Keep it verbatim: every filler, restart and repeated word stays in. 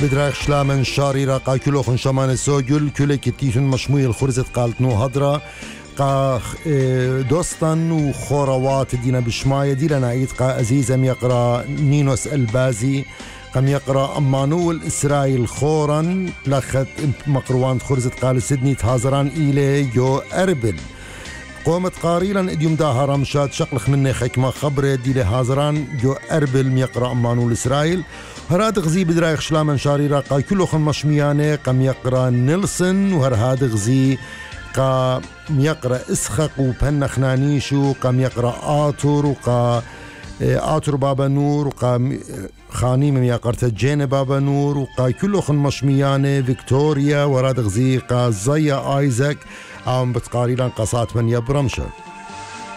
بدرايخ شلامن شاري راقا كلوخن شمان سوجل كل كتيثن مشموي الخرزة قالت نو هدرا قا دوستان وخوروات دينا بشماية دي لنا عيد قا أزيزم يقرأ نينوس البازي قم يقرأ أمانول إسرائيل خورا لخت مقروان خرزة قال سيدني تهازران إلي يو أربل قومت قاريلا اديوم داها رمشات شقلخ مني خكمة خبرة دي لهازران جو أربل ميقرأ أمانول إسرائيل هراد غزي بدرايخ شلامن شاري راقا كلو خن مشمياني قم يقرأ نيلسون وهرهاد غزي قا يقرأ اسخق وبن خنانيشو قام يقرأ آتور وقا آتور بابا نور وقا خانيم يقرأ جين بابا نور وقا كلو خن مشمياني فيكتوريا وراد غزي قا زيا آيزاك عم بتقاريلان قصات من يبرمشر